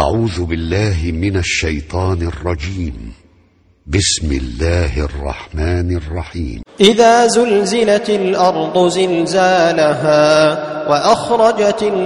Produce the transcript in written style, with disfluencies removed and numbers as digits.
أعوذ بالله من الشيطان الرجيم. بسم الله الرحمن الرحيم. إذا زلزلت الأرض زلزالها وأخرجت